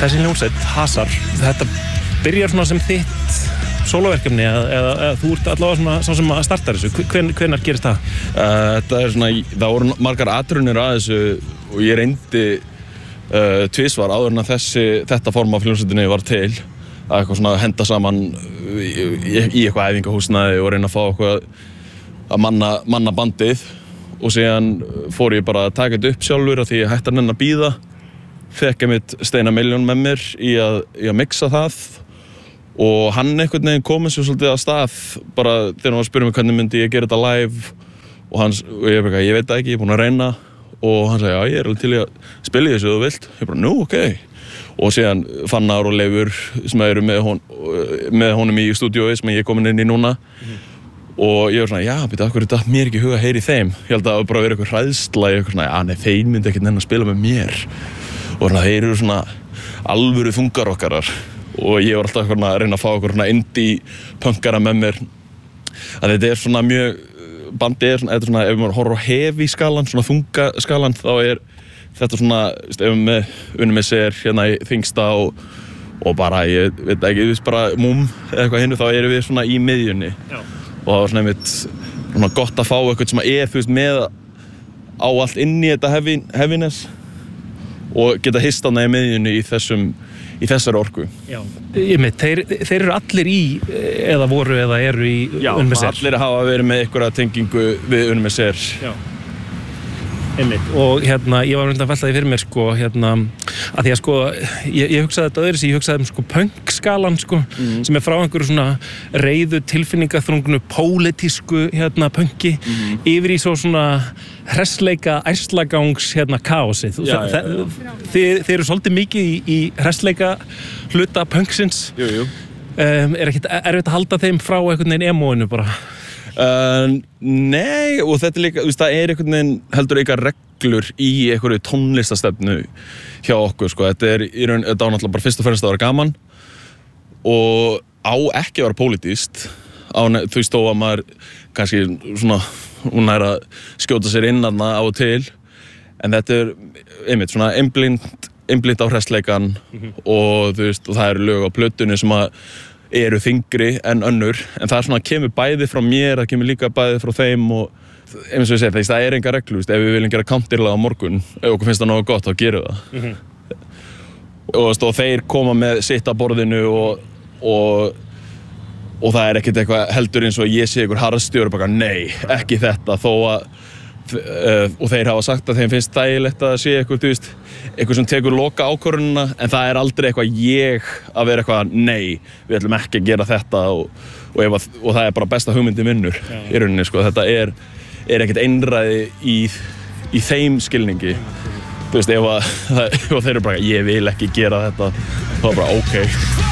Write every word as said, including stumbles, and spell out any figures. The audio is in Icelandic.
þessi hljómsveit, Hasar, þetta byrjar svona sem þitt sóloverkefni eða, eða, eða þú ert allavega svona sá sem að starta þessu. Hven, hvenær gerist það? Uh, þetta er svona, það voru margar atrunir að þessu og ég reyndi uh, tvisvar áður en að þessi, þetta form af hljómsveitinni var til að eitthvað svona henda saman í, í, í eitthvað æfingahúsnæði og reyna að fá eitthvað að manna, manna bandið og síðan fór ég bara að taka þetta upp sjálfur af því ég hætti að nenn að bíða. Fekk ég mitt Steina Milljón með mér í að, í að mixa það og hann einhvern veginn kom þessu svolítið að stað bara þegar hann var að spyrja mig hvernig myndi ég gera þetta live og, hans, og ég bara, ég veit það ekki, ég er búinn að reyna og hann sagði, já, ég er alveg til í að spila í þessu ef þú vilt. Ég bara, nú, ok. Og síðan Fannar og Leifur sem eru með, hon, með honum í stúdíói sem ég er komin inn í núna mm. og ég var svona, já, býta, af hverju datt mér ekki í hug að heyra í þeim? Ég held að það var bara að vera eitthvað hræðsla í eitthvað svona, já, nei, þeir myndi ekkert nenn að spila með mér. Og svona, þeir eru svona alvöru þungarokkarar og ég var alltaf að reyna að fá eitthvað svona indie punkara með mér. Að þetta er svona mjög, bandið er svona, þetta er svona, ef maður horfir á heavy skalan, svona þungaskalan, þá er þetta svona, ef maður unnum með sér hérna í þingsta og og bara, ég veit ekki, við bara múm eða eitthvað hinnu, þá erum við svona í miðjunni. Já. Og það var svona einmitt svona gott að fá eitthvað sem er, þú veist, með á allt inn í þetta heavy, heaviness og geta hist hana í miðjunni í þessum, í þessari orku. Já. Ég með, þeir, þeir eru allir í, eða voru eða eru í Unnum með sér. Já, allir hafa verið með einhverja tengingu við Unnum með sér. Já. Einmitt. Og hérna, ég var myndið að velta því fyrir mér sko, hérna, að því að sko, ég, ég hugsaði þetta öðru sem ég hugsaði um sko punk-skalan sko, mm. sem er frá einhverju svona reiðu tilfinningaþrungnu, pólitísku hérna punki, mm. yfir í svo svona hressleika, ærslagangs hérna kaosið. Já, já, já. Þið, þið eru svolítið mikið í, í hressleika hluta punksins. Jú, jú. Um, er ekkert erfitt að halda þeim frá einhvern veginn emóinu bara? Uh, nei, og þetta er líka, þú veist, það er einhvern veginn heldur eitthvað reglur í einhverju tónlistastefnu hjá okkur, sko. Þetta er í raun, þetta á náttúrulega bara fyrst og fremst að vera gaman og á ekki að vera pólitískt, á, þú veist, þó að maður kannski svona, hún er að skjóta sér inn þarna á og til, en þetta er einmitt svona einblind, einblind á hressleikan mm-hmm. og þú veist, og það eru lög á plötunni sem að eru þyngri en önnur, en það er svona kemur bæði frá mér, það kemur líka bæði frá þeim og eins og ég segi, það er enga reglu, ef við viljum gera counterlag á morgun, ef okkur finnst það nógu gott, þá gerum við það. Mm-hmm. og, og þeir koma með sitt að borðinu og, og, og það er ekkert eitthvað heldur eins og ég sé einhver harðstjóri bara, nei, ekki þetta, þó að Uh, og þeir hafa sagt að þeim finnst þægilegt að sé eitthvað, þú veist, eitthvað sem tekur loka ákvörðunina, en það er aldrei eitthvað ég að vera eitthvað, nei, við ætlum ekki að gera þetta og, og, ef að, og það er bara besta hugmyndi vinnur í rauninni, sko, þetta er, er ekkert einræði í, í þeim skilningi, þú veist, ef, að, ef að þeir eru bara, ég vil ekki gera þetta, þá er bara, ok.